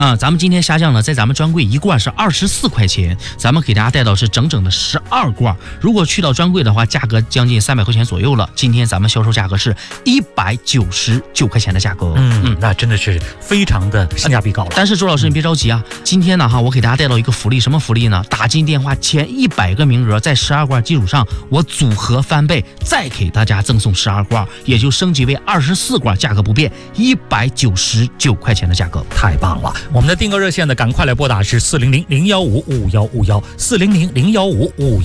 咱们今天虾酱呢，在咱们专柜一罐是24块钱，咱们给大家带到是整整的12罐。如果去到专柜的话，价格将近300块钱左右了。今天咱们销售价格是199块钱的价格。 那真的是非常的性价比高了。 但是周老师你别着急啊，今天呢我给大家带到一个福利，什么福利呢？打进电话前100个名额，在12罐基础上，我组合翻倍，再给大家赠送12罐，也就升级为24罐，价格不变，199块钱的价格， 太棒了！我们的订购热线呢，赶快来拨打是400-015-5151，400-015-51。